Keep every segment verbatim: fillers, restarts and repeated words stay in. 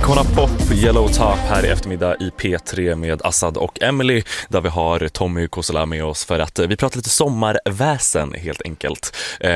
Icona Pop, Yellow Top här i eftermiddag i P tre med Assad och Emily, där vi har Tommy Kosola med oss för att vi pratar lite sommarväsen helt enkelt.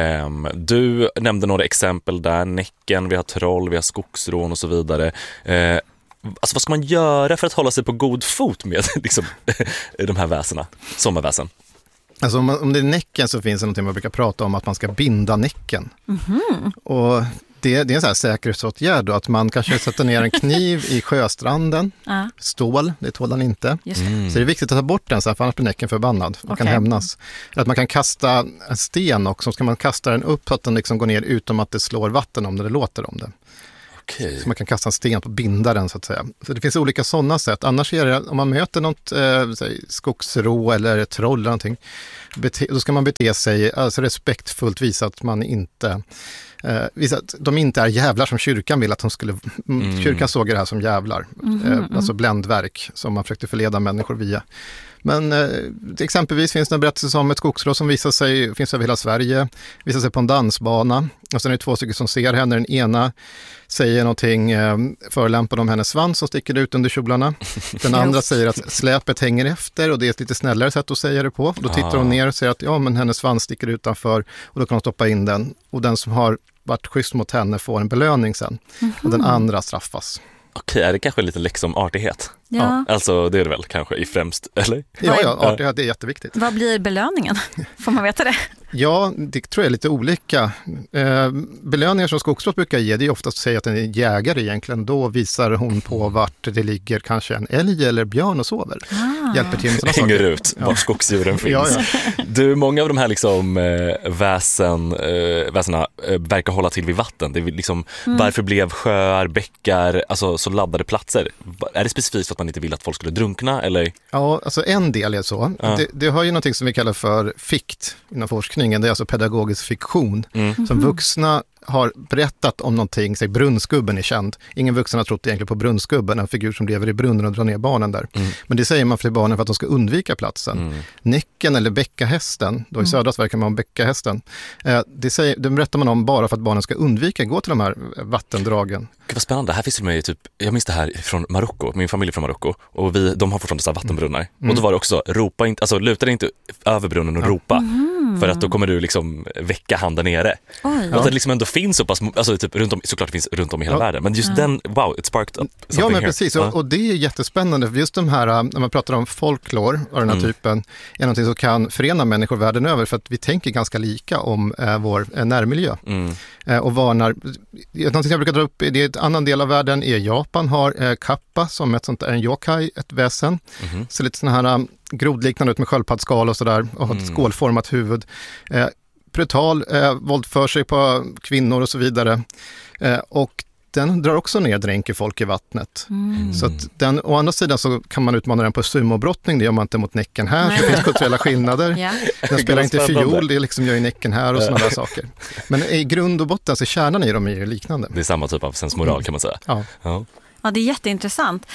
Du nämnde några exempel där, Näcken, vi har troll, vi har skogsrån och så vidare. Alltså vad ska man göra för att hålla sig på god fot med liksom, de här väsena, sommarväsen? Alltså om, man, om det är Näcken så finns det någonting man brukar prata om, att man ska binda Näcken. Mm-hmm. Och det, det är en sån här säkerhetsåtgärd då, att man kanske sätter ner en kniv i sjöstranden, uh. stål, det tål den inte. Mm. Så det är viktigt att ta bort den så här, för annars blir Näcken förbannad och okay. kan hämnas. Att man kan kasta en sten också, så ska man kasta den upp så att den liksom går ner utom att det slår vatten om det, det låter om det. Okay. Så man kan kasta en sten på bindaren så att säga. Så det finns olika sådana sätt. Annars är det, om man möter något eh, skogsrå eller ett troll eller någonting, bete, då ska man bete sig alltså respektfullt, visa att man inte eh, visa att de inte är jävlar som kyrkan vill att de skulle mm. kyrkan såg det här som jävlar. Mm, eh, alltså bländverk som man försökte förleda människor via. Men eh, exempelvis finns det en berättelse om ett skogsrå som visar sig, finns över hela Sverige, visar sig på en dansbana. Och sen är det två stycken som ser henne. Den ena säger någonting eh, förolämpande om hennes svans som sticker ut under kjolarna. Den andra säger att släpet hänger efter och det är ett lite snällare sätt att säga det på. Då tittar hon ner och säger att ja, men hennes svans sticker utanför och då kan hon stoppa in den. Och den som har varit schysst mot henne får en belöning sen. Mm-hmm. Och den andra straffas. Okej, är det kanske lite liksom artighet? Ja. Alltså det är det väl kanske i främst, eller? Ja, ja, artighet är jätteviktigt. Vad blir belöningen? Får man veta det? Ja, det tror jag är lite olika. Eh, belöningar som skogsråd brukar ge, det är oftast att säga att den är jägare egentligen. Då visar hon på vart det ligger kanske en älg eller björn och sover. Ah. Hjälper till med sådana Hänger saker. ut var ja. skogsdjuren finns. Ja, ja. Du, många av de här liksom, äh, väsen, äh, väsena äh, verkar hålla till vid vatten. Det är liksom, mm. Varför blev sjöar, bäckar, alltså så laddade platser? Är det specifikt för att man inte vill att folk skulle drunkna? Eller? Ja, alltså en del är så. Ja. Det, det har ju någonting som vi kallar för fikt inom forskningen. Det är alltså pedagogisk fiktion. Mm. Som vuxna har berättat om någonting, säg brunnsgubben är känd. Ingen vuxen har trott egentligen på brunnsgubben, en figur som lever i brunnen och drar ner barnen där. Mm. Men det säger man för barnen för att de ska undvika platsen. Mm. Näcken eller bäckahästen, då i södra Sverige kan man om bäckahästen. Eh, det, säger, det berättar man om bara för att barnen ska undvika gå till de här vattendragen. Gud vad spännande, här finns det med typ, jag minns det här från Marocko, min familj är från Marocko och vi, de har fortfarande så här vattenbrunnar. Mm. Och då var det också, ropa inte, alltså luta dig inte över brunnen och ja. ropa. Mm. För att då kommer du liksom väcka han där nere. Oj. Och att det liksom ändå finns så pass, alltså typ runt om, såklart det finns runt om i hela ja. världen. Men just ja. den, wow, it sparked up. Ja men precis, och, och det är jättespännande. För just de här, när man pratar om folklore och den här mm. typen, är någonting som kan förena människor världen över. För att vi tänker ganska lika om eh, vår eh, närmiljö. Mm. Eh, och varnar, någonting jag brukar dra upp, det är ett annan del av världen, är Japan har eh, kappa som ett sånt där, en yokai, ett väsen. Mm. Så lite sådana här um, grodliknande ut med sköldpaddsskal och sådär, och har ett mm. skålformat huvud. Eh, brutal, eh, våldför sig på kvinnor och så vidare. Eh, och den drar också ner, dränker folk i vattnet. Mm. Så att den, å andra sidan så kan man utmana den på sumobrottning, det gör man inte mot Näcken här, Nej. Så det finns kulturella skillnader. Ja. Den spelar inte fiol, det är liksom gör i Näcken här och sådana där saker. Men i grund och botten så kärnan i dem är ju liknande. Det är samma typ av sensmoral kan man säga. Ja. Ja. Ja, det är jätteintressant.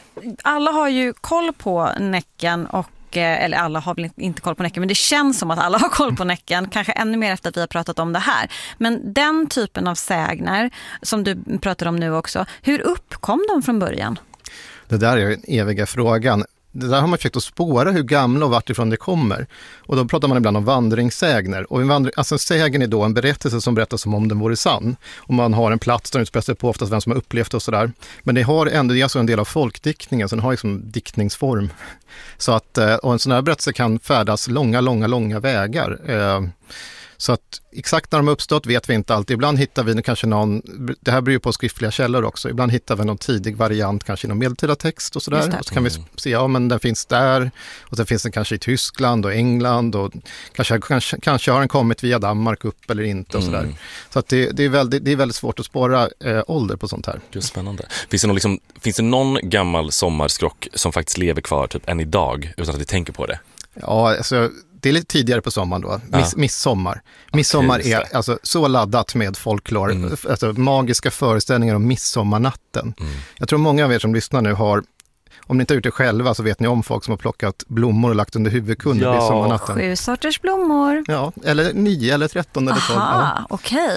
Alla har ju koll på Näcken och eller alla har väl inte koll på Näcken, men det känns som att alla har koll på Näcken, kanske ännu mer efter att vi har pratat om det här. Men den typen av sägner som du pratar om nu också, hur uppkom de från början? Det där är den eviga frågan. Det där har man försökt att spåra hur gamla och vart ifrån det kommer. Och då pratar man ibland om vandringssägner. Och en, vandring, alltså en sägen är då en berättelse som berättas som om den vore sann. Och man har en plats där det utspelar sig på oftast vem som har upplevt och sådär. Men det har ändå, det är alltså en del av folkdiktningen, så den har liksom diktningsform. Så att, och en sån här berättelse kan färdas långa, långa, långa vägar. Så att exakt när de har uppstått vet vi inte alltid. Ibland hittar vi kanske någon, det här beror ju på skriftliga källor också, ibland hittar vi någon tidig variant kanske inom medeltida text och sådär. Och så kan vi se, ja men den finns där, och sen finns den kanske i Tyskland och England, och kanske, kanske, kanske har den kommit via Danmark upp eller inte och sådär. Mm. Så att det, det, är väldigt, det är väldigt svårt att spåra eh, ålder på sånt här. Det är spännande. Finns det, någon, liksom, finns det någon gammal sommarskrock som faktiskt lever kvar typ än idag utan att vi tänker på det? Ja, alltså det är lite tidigare på sommaren då. Miss, ja. Midsommar. Midsommar okay, är alltså så laddat med folklore. Mm. Alltså magiska föreställningar om midsommarnatten. Mm. Jag tror många av er som lyssnar nu har, om ni inte har gjort det själva så vet ni om folk som har plockat blommor och lagt under huvudkunden ja. midsommarnatten. Sju sorters blommor. Ja, eller nio eller tretton eller tolv. Aha, okej. Okay.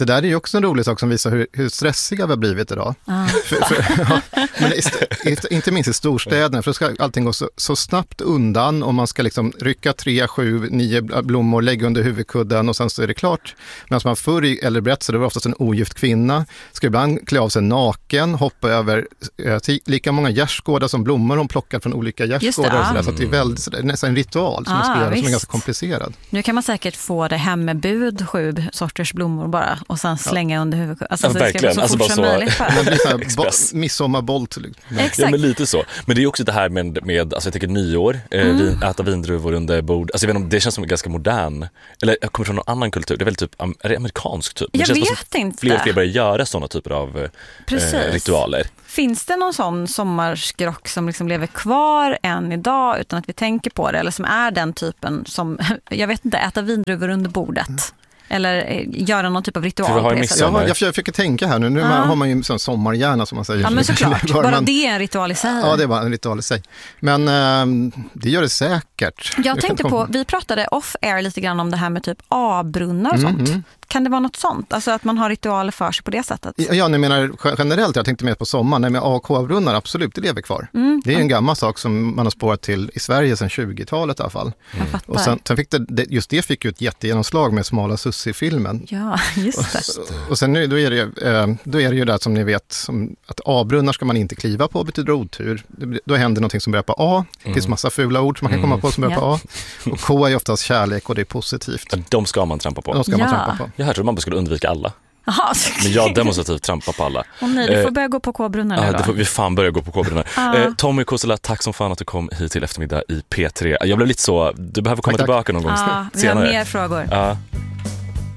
det där är ju också en rolig sak som visar hur, hur stressiga vi har blivit idag. Ah. För, för, ja, men det, inte minst i storstäderna, för då ska allting gå så, så snabbt undan och man ska liksom rycka tre, sju, nio blommor, lägga under huvudkudden och sen så är det klart. Medan man förr i äldre berättelser, det var oftast en ogift kvinna, ska ibland klä av sig naken, hoppa över eh, lika många gärdsgårdar som blommor hon plockar från olika gärdsgårdar. Och så, där, så att det är väldigt, så det är nästan en ritual som ah, man ska göra visst. Som är ganska komplicerad. Nu kan man säkert få det hem med bud, sju sorters blommor bara och sen slänga ja. under huvudkudden. Alltså, ja, verkligen. Det ska vara så fort alltså, som möjligt. Det blir bo- midsommarbolt. Exakt. Ja, men lite så. Men det är också det här med, med alltså jag tänker nyår, eh, mm. vin, äta vindruvor under bord. Alltså jag vet inte, det känns som ganska modern. Eller jag kommer från någon annan kultur. Det är väl typ, är det amerikansk typ? Det jag känns vet som inte. Fler och fler börjar göra sådana typer av eh, ritualer. Finns det någon sån sommarskrock som liksom lever kvar än idag utan att vi tänker på det? Eller som är den typen som, jag vet inte, äta vindruvor under bordet? Mm. Eller göra någon typ av ritual på det. Jag, jag, jag försöker tänka här nu. Nu ah. har man ju en sommarhjärna som man säger. Ja, men såklart. Bara man, det är en ritual i sig. Ja, det är bara en ritual i sig. Men äh, det gör det säkert. Jag, jag tänkte på, vi pratade off-air lite grann om det här med typ A-brunnar och mm, sånt. Mm. Kan det vara något sånt? Alltså att man har ritualer för sig på det sättet? Ja, jag menar generellt, jag tänkte mer på sommaren. Nej, med A och K-brunnar, absolut, det lever kvar. Mm. Det är en gammal sak som man har spårat till i Sverige sedan tjugotalet i alla fall. Mm. Och sen, sen fick det, just det fick ju ett jättegenomslag med Smala Sussi-filmen. Ja, just det. Och, och sen nu, då är det ju, då är det ju det som ni vet, som, att A-brunnar ska man inte kliva på, betyder otur. Då händer någonting som börjar på A. Det finns massa fula ord som man kan komma på som börjar på A. Och K är oftast kärlek och det är positivt. Ja, de ska man trampa på. De ska ja. man trampa på. Jag hörde att man skulle undvika alla. Aha. Men jag demonstrativt trampar på alla. Åh nej, du får börja gå på K-brunnar nu Ja, då. det får vi fan börja gå på K-brunnar. Ah. Eh, Tommy Kossela, tack som fan att du kom hit till eftermiddag i P tre. Jag blev lite så, du behöver komma tack, tillbaka tack. någon gång ah, senare. Vi har mer frågor. Ja.